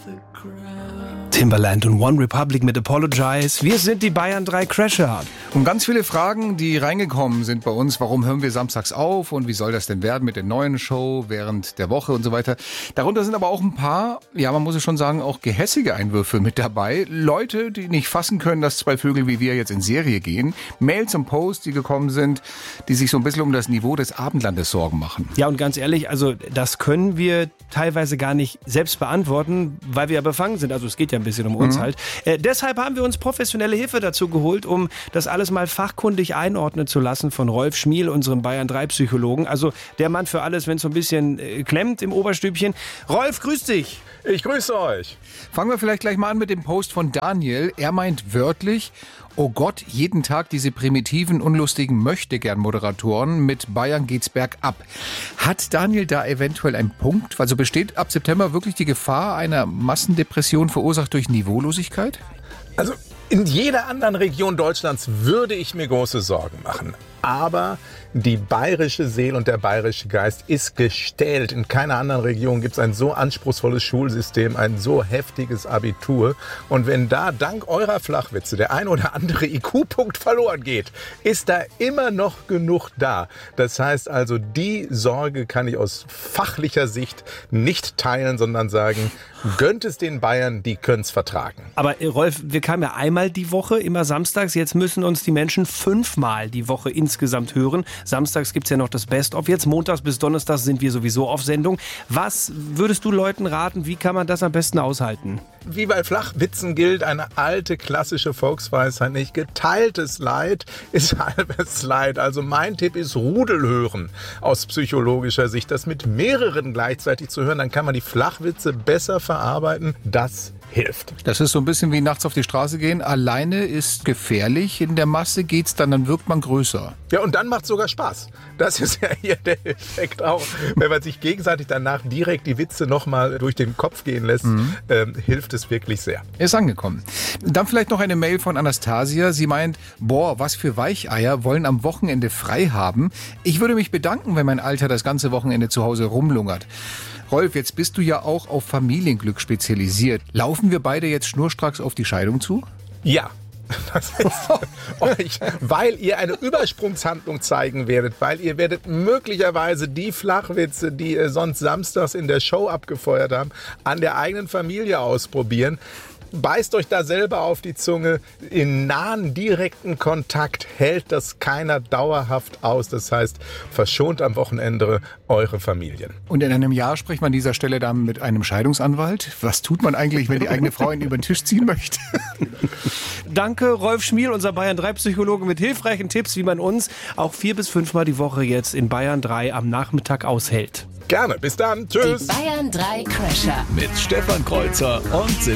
Timbaland und One Republic mit Apologize. Wir sind die Bayern 3 Crasher. Und ganz viele Fragen, die reingekommen sind bei uns. Warum hören wir samstags auf und wie soll das denn werden mit der neuen Show während der Woche und so weiter. Darunter sind aber auch ein paar, ja, man muss es schon sagen, auch gehässige Einwürfe mit dabei. Leute, die nicht fassen können, dass zwei Vögel wie wir jetzt in Serie gehen. Mails und Posts, die gekommen sind, die sich so ein bisschen um das Niveau des Abendlandes Sorgen machen. Ja, und ganz ehrlich, also das können wir teilweise gar nicht selbst beantworten, weil wir ja befangen sind. Also es geht ja ein bisschen um uns halt. Deshalb haben wir uns professionelle Hilfe dazu geholt, um das alles mal fachkundig einordnen zu lassen von Rolf Schmiel, unserem Bayern 3 Psychologen. Also der Mann für alles, wenn es so ein bisschen klemmt im Oberstübchen. Rolf, grüß dich. Ich grüße euch. Fangen wir vielleicht gleich mal an mit dem Post von Daniel. Er meint wörtlich: Oh Gott, jeden Tag diese primitiven, unlustigen Möchtegern-Moderatoren, mit Bayern geht's bergab. Hat Daniel da eventuell einen Punkt? Also besteht ab September wirklich die Gefahr einer Massendepression verursacht durch Niveaulosigkeit? Also in jeder anderen Region Deutschlands würde ich mir große Sorgen machen. Aber die bayerische Seele und der bayerische Geist ist gestählt. In keiner anderen Region gibt es ein so anspruchsvolles Schulsystem, ein so heftiges Abitur. Und wenn da dank eurer Flachwitze der ein oder andere IQ-Punkt verloren geht, ist da immer noch genug da. Das heißt also, die Sorge kann ich aus fachlicher Sicht nicht teilen, sondern sagen, gönnt es den Bayern, die können es vertragen. Aber Rolf, wir kamen ja einmal die Woche, immer samstags. Jetzt müssen uns die Menschen 5-mal die Woche insgesamt hören. Samstags gibt's ja noch das Best-of. Jetzt montags bis donnerstags sind wir sowieso auf Sendung. Was würdest du Leuten raten? Wie kann man das am besten aushalten? Wie bei Flachwitzen gilt eine alte klassische Volksweisheit nicht. Geteiltes Leid ist halbes Leid. Also mein Tipp ist Rudel hören aus psychologischer Sicht. Das mit mehreren gleichzeitig zu hören, dann kann man die Flachwitze besser verarbeiten. Das hilft. Das ist so ein bisschen wie nachts auf die Straße gehen. Alleine ist gefährlich. In der Masse geht's dann wirkt man größer. Ja, und dann macht es sogar Spaß. Das ist ja hier der Effekt auch. Wenn man sich gegenseitig danach direkt die Witze nochmal durch den Kopf gehen lässt, hilft es wirklich sehr. Ist angekommen. Dann vielleicht noch eine Mail von Anastasia. Sie meint, boah, was für Weicheier wollen am Wochenende frei haben. Ich würde mich bedanken, wenn mein Alter das ganze Wochenende zu Hause rumlungert. Rolf, jetzt bist du ja auch auf Familienglück spezialisiert. Laufen wir beide jetzt schnurstracks auf die Scheidung zu? Ja. Das ist euch, weil ihr eine Übersprungshandlung zeigen werdet, weil ihr werdet möglicherweise die Flachwitze, die ihr sonst samstags in der Show abgefeuert habt, an der eigenen Familie ausprobieren. Beißt euch da selber auf die Zunge. In nahen, direkten Kontakt hält das keiner dauerhaft aus. Das heißt, verschont am Wochenende eure Familien. Und in einem Jahr spricht man an dieser Stelle dann mit einem Scheidungsanwalt. Was tut man eigentlich, wenn die eigene Frau ihn über den Tisch ziehen möchte? Danke, Rolf Schmiel, unser Bayern 3 Psychologe mit hilfreichen Tipps, wie man uns auch 4 bis 5-mal die Woche jetzt in Bayern 3 am Nachmittag aushält. Gerne, bis dann. Tschüss. Die Bayern 3 Crasher. Mit Stefan Kreuzer und